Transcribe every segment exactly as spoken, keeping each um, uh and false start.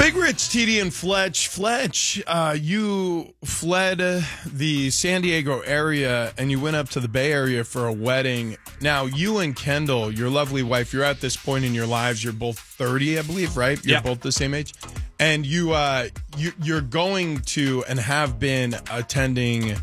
Big Rich, T D, and Fletch. Fletch, uh, you fled uh, the San Diego area and you went up to the Bay Area for a wedding. Now, you and Kendall, your lovely wife, you're at this point in your lives. You're both thirty, I believe, right? You're yeah. both the same age. And you, uh, you, you're going to and have been attending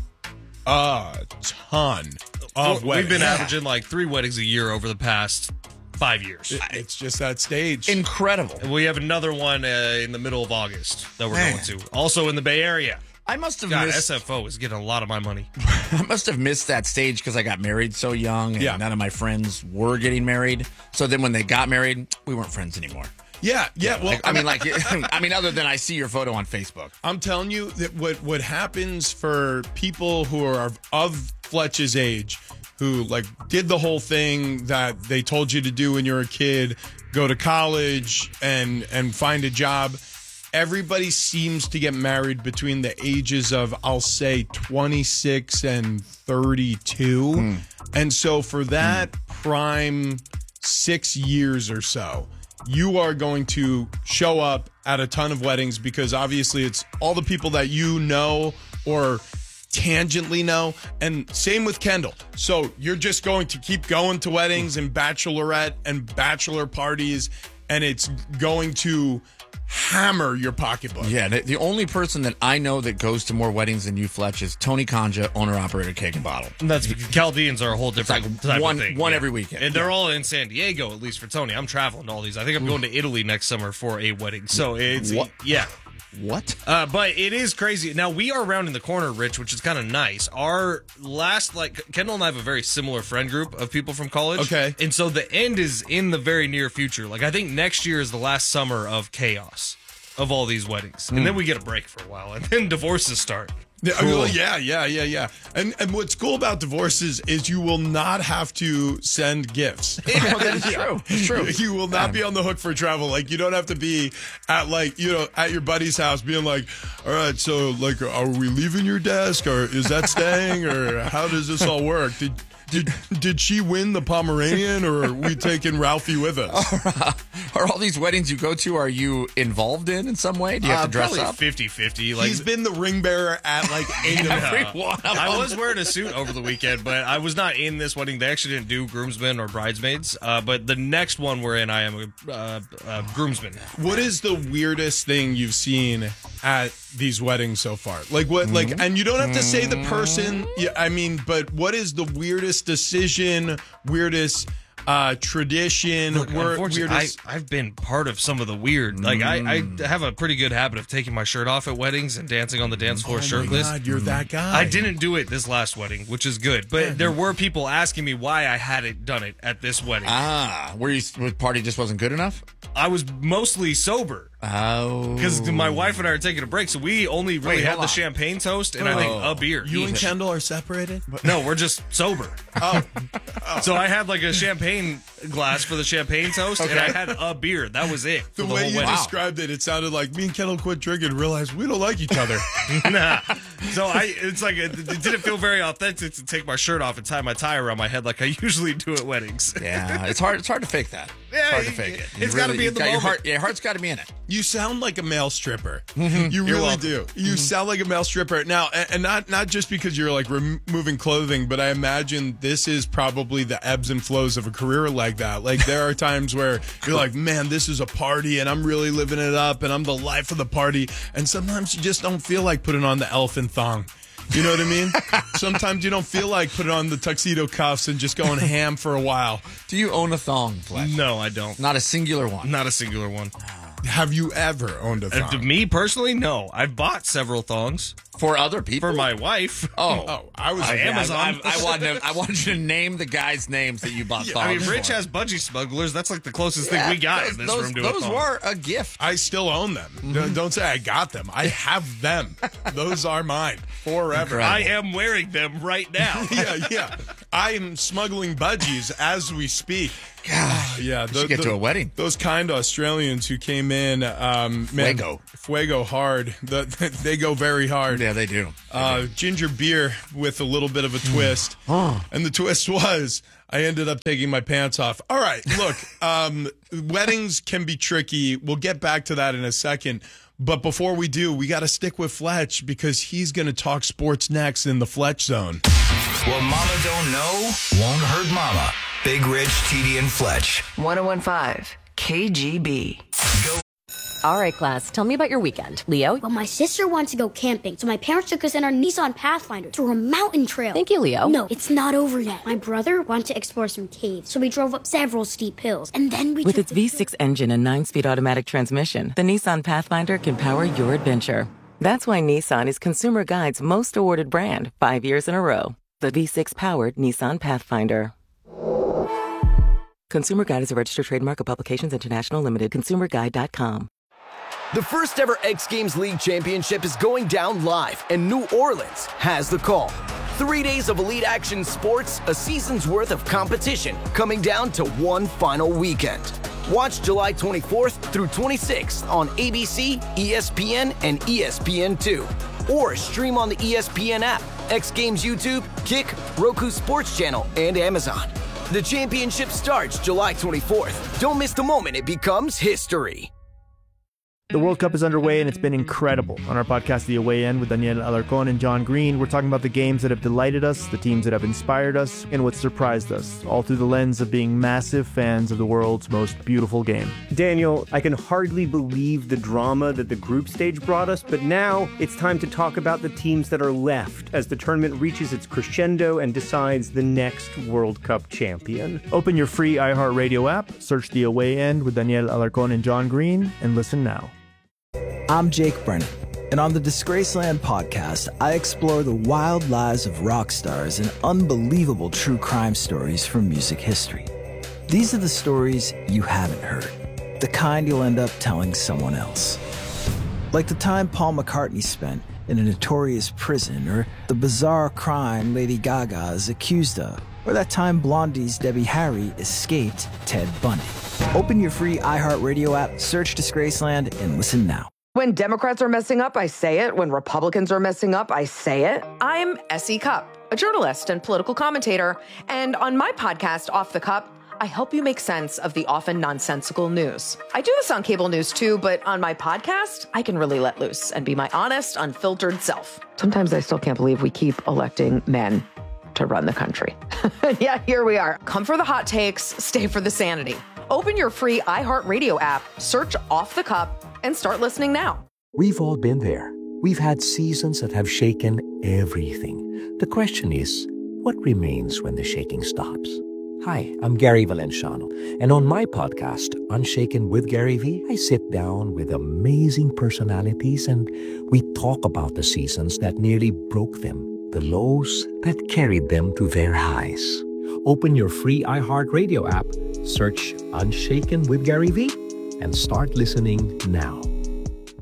a ton of We've weddings. been averaging like three weddings a year over the past five years. It, it's just that stage. Incredible. And we have another one uh, in the middle of August that we're Man. going to. Also in the Bay Area. I must have God, missed. S F O is getting a lot of my money. I must have missed that stage because I got married so young, and Yeah. none of my friends were getting married. So then, when they got married, we weren't friends anymore. yeah, yeah. Well, Like, I mean, like, I mean, other than I see your photo on Facebook. I'm telling you that what what happens for people who are of Fletch's age, who like did the whole thing that they told you to do when you were a kid, go to college and and find a job. Everybody seems to get married between the ages of, I'll say, twenty-six and thirty-two. Mm. And so for that mm. prime six years or so, you are going to show up at a ton of weddings because obviously it's all the people that you know or tangentially know. And same with Kendall. So you're just going to keep going to weddings and bachelorette and bachelor parties, and it's going to hammer your pocketbook. Yeah, the, the only person that I know that goes to more weddings than you, Fletch, is Tony Conja, owner-operator Cake and Bottle. And that's because Chaldeans are a whole different like type one- of thing. one every weekend. And they're all in San Diego, at least for Tony. I'm traveling to all these. I think I'm going to Italy next summer for a wedding. So it's, What? yeah. What? Uh, but it is crazy. Now, we are around in the corner, Rich, which is kind of nice. Our last, like, Kendall and I have a very similar friend group of people from college. Okay. And so the end is in the very near future. Like, I think next year is the last summer of chaos of all these weddings. And then we get a break for a while, and then divorces start. Yeah, Cool. well, yeah, yeah, yeah, yeah. And and what's cool about divorces is you will not have to send gifts. Oh, that is true. It's true. You will not be on the hook for travel. Like, you don't have to be at, like, you know, at your buddy's house being like, all right, so, like, are we leaving your desk, or is that staying, or how does this all work? Did did did she win the Pomeranian, or are we taking Ralphie with us? Are all these weddings you go to, are you involved in in some way? Do you have Uh, to dress probably up? fifty-fifty. Like, He's been the ring bearer at, like, eight of them. Every one of I them. was wearing a suit over the weekend, but I was not in this wedding. They actually didn't do groomsmen or bridesmaids. Uh, but the next one we're in, I am a uh, uh, groomsman. What is the weirdest thing you've seen at these weddings so far? Like what? Like, and you don't have to say the person. Yeah, I mean, but what is the weirdest decision? Weirdest uh, tradition? Look, wor- unfortunately, I, weirdest. I've been part of some of the weird. Like, I, I have a pretty good habit of taking my shirt off at weddings and dancing on the dance floor Oh my shirtless. God, you're that guy. I didn't do it this last wedding, which is good. But there were people asking me why I hadn't done it at this wedding. Ah, were you, the party just wasn't good enough? I was mostly sober. Oh. Because my wife and I are taking a break, so we only really Wait, had hold the on. champagne toast and I think Oh. a beer. You and each. Kendall are separated. No, we're just sober. Oh, So I had like a champagne glass for the champagne toast, and I had a beer. That was it. For the the, way whole you wedding. described it, it sounded like me and Kendall quit drinking and realized we don't like each other. Nah. So I, it's like it, it didn't feel very authentic to take my shirt off and tie my tie around my head like I usually do at weddings. Yeah, it's hard. It's hard to fake that. Yeah, it's hard to it- fake it. it's gotta be in the got your moment. heart. Yeah, your heart's got to be in it. You sound like a male stripper. You really welcome. do. You sound like a male stripper. Now, and, and not not just because you're like removing clothing, but I imagine this is probably the ebbs and flows of a career like that. Like, there are times where you're like, man, this is a party and I'm really living it up and I'm the life of the party. And sometimes you just don't feel like putting on the elephant thong. You know what I mean? Sometimes you don't feel like putting on the tuxedo cuffs and just going ham for a while. Do you own a thong, Fletch? No, I don't. Not a singular one. Not a singular one. Have you ever owned a Uh, to thong? me personally, no. I've bought several thongs For other people? for my wife. Oh. Oh, I was I am- Yeah, Amazon. I, I, I, wanted to, I wanted you to name the guys' names that you bought thongs I mean, Rich for. has budgie smugglers. That's like the closest Yeah, thing we got those, in this those, room to a Those thong. were a gift. I still own them. Mm-hmm. Don't- Don't say I got them. I have them. Those are mine forever. I am wearing them right now. yeah, yeah. I am smuggling budgies as we speak. God, Yeah, we should get to a wedding. Those kind Australians who came in, um, man, Fuego. fuego hard. The, they go very hard. Yeah, they do. Uh, ginger beer with a little bit of a twist, and the twist was I ended up taking my pants off. All right, look, um, weddings can be tricky. We'll get back to that in a second. But before we do, we got to stick with Fletch because he's going to talk sports next in the Fletch Zone. What Mama don't know won't hurt Mama. Big Rich, T D, and Fletch. one oh one point five K G B. Go. All right, class, tell me about your weekend. Leo? Well, my sister wanted to go camping, so my parents took us in our Nissan Pathfinder to a mountain trail. Thank you, Leo. No, it's not over yet. My brother wanted to explore some caves, so we drove up several steep hills, and then we With took its the- V six engine and nine-speed automatic transmission, the Nissan Pathfinder can power your adventure. That's why Nissan is Consumer Guide's most awarded brand, five years in a row. The V six-powered Nissan Pathfinder. Consumer Guide is a registered trademark of Publications International Limited. consumer guide dot com. The first ever X Games League Championship is going down live, and New Orleans has the call. Three days of elite action sports, a season's worth of competition, coming down to one final weekend. Watch July twenty-fourth through twenty-sixth on A B C, E S P N, and E S P N two. Or stream on the E S P N app, X Games YouTube, Kick, Roku Sports Channel, and Amazon. The championship starts July twenty-fourth. Don't miss the moment it becomes history. The World Cup is underway, and it's been incredible. On our podcast, The Away End, with Daniel Alarcón and John Green, we're talking about the games that have delighted us, the teams that have inspired us, and what surprised us, all through the lens of being massive fans of the world's most beautiful game. Daniel, I can hardly believe the drama that the group stage brought us, but now it's time to talk about the teams that are left as the tournament reaches its crescendo and decides the next World Cup champion. Open your free iHeartRadio app, search The Away End with Daniel Alarcón and John Green, and listen now. I'm Jake Brennan, and on the Disgraceland podcast, I explore the wild lives of rock stars and unbelievable true crime stories from music history. These are the stories you haven't heard, the kind you'll end up telling someone else. Like the time Paul McCartney spent in a notorious prison, or the bizarre crime Lady Gaga is accused of, or that time Blondie's Debbie Harry escaped Ted Bundy. Open your free iHeartRadio app, search Disgraceland, and listen now. When Democrats are messing up, I say it. When Republicans are messing up, I say it. I'm S E. Cupp, a journalist and political commentator. And on my podcast, Off the Cup, I help you make sense of the often nonsensical news. I do this on cable news too, but on my podcast, I can really let loose and be my honest, unfiltered self. Sometimes I still can't believe we keep electing men to run the country. Yeah, here we are. Come for the hot takes, stay for the sanity. Open your free iHeartRadio app, search Off the Cup, and start listening now. We've all been there. We've had seasons that have shaken everything. The question is, what remains when the shaking stops? Hi, I'm Gary Valenciano, and on my podcast, Unshaken with Gary V, I sit down with amazing personalities and we talk about the seasons that nearly broke them, the lows that carried them to their highs. Open your free iHeartRadio app, search Unshaken with Gary V, and start listening now.